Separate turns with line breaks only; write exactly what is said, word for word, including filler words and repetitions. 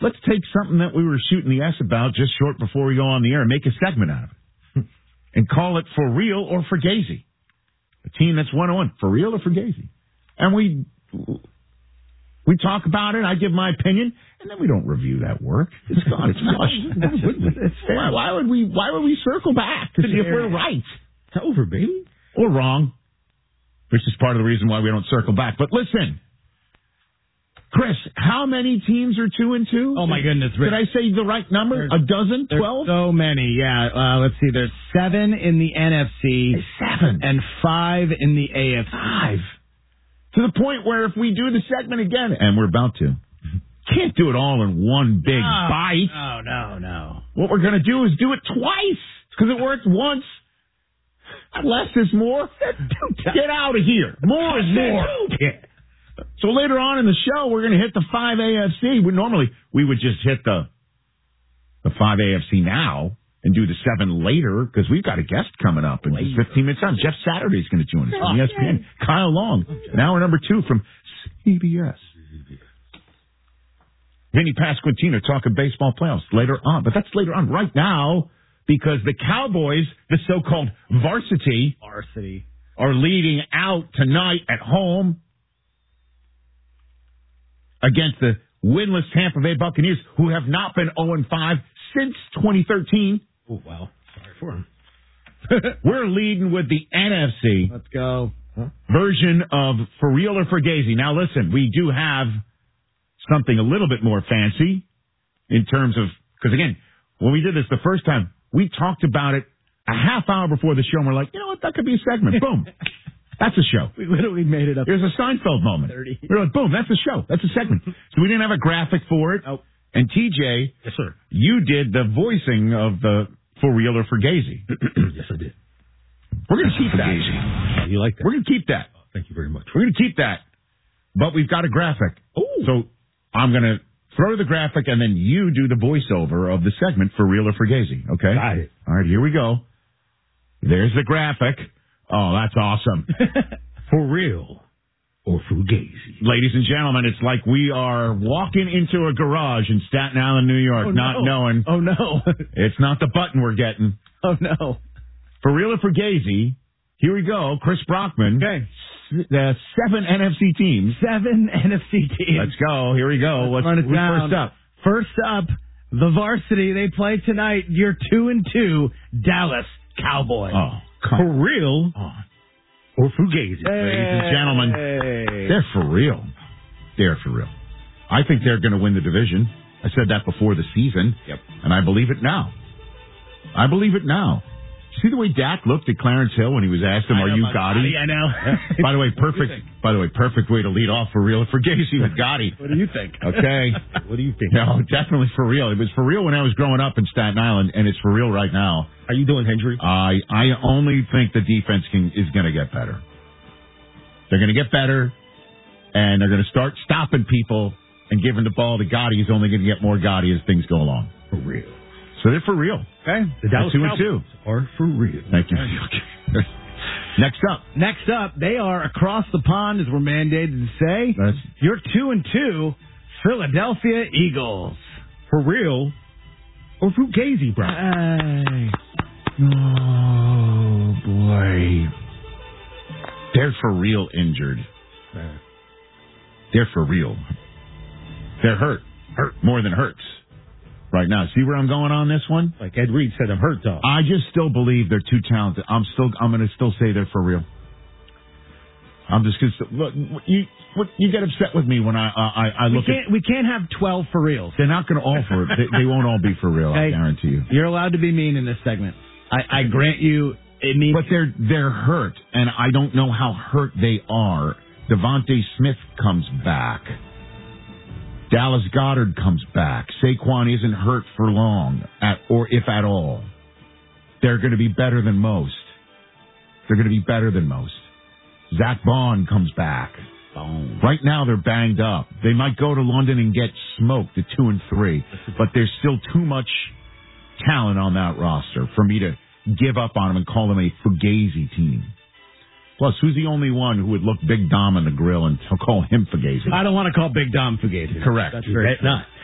let's take something that we were shooting the S about just short before we go on the air and make a segment out of it. And call it For Real or Fugazi. A team that's one oh one. For real or Fugazi. And we we talk about it, I give my opinion, and then we don't review that work. It's gone. It's flushed. Why, why would we why would we circle back to see if we're right?
It's over, baby.
Or wrong. Which is part of the reason why we don't circle back. But listen, Chris, how many teams are two and two?
Oh, my goodness, Rich.
Did I say the right number?
There's,
a dozen? Twelve?
So many, yeah. Uh, let's see. There's seven in the N F C.
Seven.
And five in the A F C.
Five. To the point where if we do the segment again, and we're about to, can't do it all in one big
no,
bite.
No, no, no.
What we're going to do is do it twice, because it worked once. Less is more. Get out of here. More is more. So later on in the show, we're going to hit the five A F C. We normally we would just hit the the five A F C now and do the seven later because we've got a guest coming up in just fifteen minutes time. Jeff Saturday's going to join us from E S P N. Kyle Long, an hour number two from C B S. Vinny Pasquantino talking baseball playoffs later on, but that's later on. Right now, because the Cowboys, the so-called varsity,
varsity,
are leading out tonight at home against the winless Tampa Bay Buccaneers, who have not been oh and five since twenty thirteen.
Oh, wow. Sorry for him.
We're leading with the N F C.
Let's go.
Huh? Version of For Real or Fugazi. Now, listen, we do have something a little bit more fancy in terms of, because again, when we did this the first time, we talked about it a half hour before the show, and we're like, you know what, that could be a segment. Boom. That's a show.
We literally made it up.
There's a Seinfeld moment.
thirty
We're like, boom, that's a show. That's a segment. So we didn't have a graphic for it.
Nope.
And T J,
yes, sir.
You did the voicing of the For Real or Fugazi.
Yes, I did.
We're going to keep that.
Oh, you like that?
We're going to keep that.
Oh, thank you very much.
We're going to keep that. But we've got a graphic.
Ooh.
So I'm going to throw the graphic, and then you do the voiceover of the segment For Real or Fugazi. Okay?
Got it.
All right, here we go. There's the graphic. Oh, that's awesome.
For Real or Fugazi.
Ladies and gentlemen, it's like we are walking into a garage in Staten Island, New York,
oh,
not
no.
knowing.
Oh, no.
It's not the button we're getting.
Oh, no.
For Real or Fugazi, here we go. Chris Brockman.
Okay.
The seven N F C teams.
Seven N F C teams.
Let's go. Here we go.
Let's
What's
run it down.
First up?
First up, the varsity. They play tonight. You're two and two, Dallas Cowboys.
Oh, come
For Real
on.
or Fugazi.
Hey. Ladies and gentlemen,
Hey.
they're for real. They're for real. I think they're going to win the division. I said that before the season.
Yep.
And I believe it now. I believe it now. See the way Dak looked at Clarence Hill when he was asked him,
I
are
know,
you
Gotti?
Gotti?
I know.
By the way, perfect, by the way, perfect way to lead off For Real or Fugazi with Gotti.
What do you think?
Okay.
What do you think?
No, definitely for real. It was for real when I was growing up in Staten Island, and it's for real right now.
How you doing, Hendry?
I I only think the defense can, is going to get better. They're going to get better, and they're going to start stopping people and giving the ball to Gotti. He's only going to get more Gotti as things go along.
For real.
So they're for real.
Okay. The Dallas
two and
Cowboys
two.
are for real.
Thank you. Okay. Next up.
Next up, they are across the pond, as we're mandated to say.
That's,
You're two and two, Philadelphia Eagles.
For real or Fugazi, bro?
Hey.
Oh, boy. They're for real injured.
Uh,
They're for real. They're hurt. Hurt more than hurts right now. See where I'm going on this one?
Like Ed Reed said, I'm hurt, dog.
I just still believe they're too talented. I'm still. I'm going to still say they're for real. I'm just going to look. You what, you get upset with me when I uh, I, I look
we can't,
at.
We can't have twelve for reals.
They're not going to all for it. They, they won't all be for real.
Hey,
I guarantee you.
You're allowed to be mean in this segment. I, I grant you. It means,
but they're they're hurt, and I don't know how hurt they are. Devontae Smith comes back. Dallas Goedert comes back. Saquon isn't hurt for long, at, or if at all. They're going to be better than most. They're going to be better than most. Zach Bond comes back.
Boom.
Right now they're banged up. They might go to London and get smoked at two and three, but there's still too much talent on that roster for me to give up on them and call them a Fugazi team. Plus, who's the only one who would look Big Dom in the grill and call him Fugazi?
I don't want to call Big Dom Fugazi.
Correct.
That's very not.